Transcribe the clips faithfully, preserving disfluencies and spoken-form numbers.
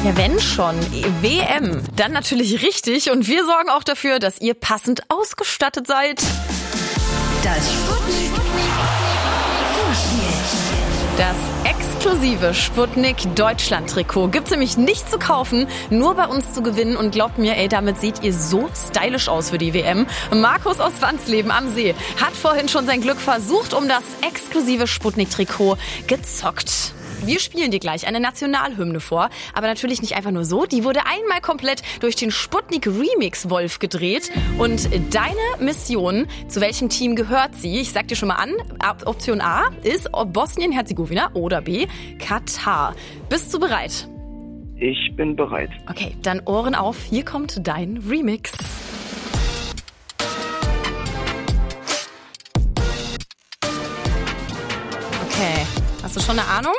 Ja, wenn schon. W M. Dann natürlich richtig. Und wir sorgen auch dafür, dass ihr passend ausgestattet seid. Das Sputnik Vorspiel. Das exklusive Sputnik Deutschland-Trikot gibt's nämlich nicht zu kaufen, nur bei uns zu gewinnen. Und glaubt mir, ey, damit seht ihr so stylisch aus für die W M. Markus aus Wansleben am See hat vorhin schon sein Glück versucht, um das exklusive Sputnik-Trikot gezockt. Wir spielen dir gleich eine Nationalhymne vor, aber natürlich nicht einfach nur so. Die wurde einmal komplett durch den Sputnik Remix Wolf gedreht. Und deine Mission, zu welchem Team gehört sie? Ich sag dir schon mal an, Option A ist Bosnien-Herzegowina oder B, Katar. Bist du bereit? Ich bin bereit. Okay, dann Ohren auf, hier kommt dein Remix. Okay, hast du schon eine Ahnung?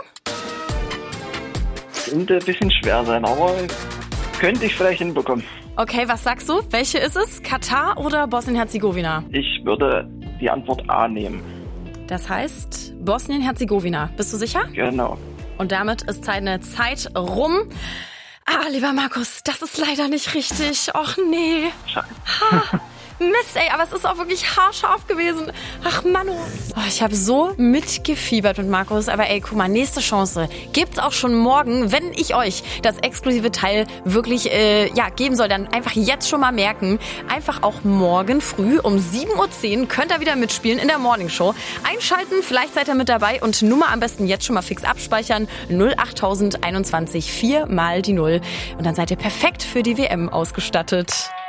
Könnte ein bisschen schwer sein, aber könnte ich vielleicht hinbekommen. Okay, was sagst du? Welche ist es? Katar oder Bosnien-Herzegowina? Ich würde die Antwort A nehmen. Das heißt Bosnien-Herzegowina. Bist du sicher? Genau. Und damit ist deine Zeit rum. Ah, lieber Markus, das ist leider nicht richtig. Och nee. Schade. Ha. Mist, ey, aber es ist auch wirklich haarscharf gewesen. Ach, Mann, oh, ich habe so mitgefiebert mit Markus. Aber ey, guck mal, nächste Chance gibt's auch schon morgen, wenn ich euch das exklusive Teil wirklich äh, ja geben soll. Dann einfach jetzt schon mal merken. Einfach auch morgen früh um sieben Uhr zehn könnt ihr wieder mitspielen in der Morning Show. Einschalten, vielleicht seid ihr mit dabei und Nummer am besten jetzt schon mal fix abspeichern. null acht null eins eins vier mal die Null. Und dann seid ihr perfekt für die W M ausgestattet.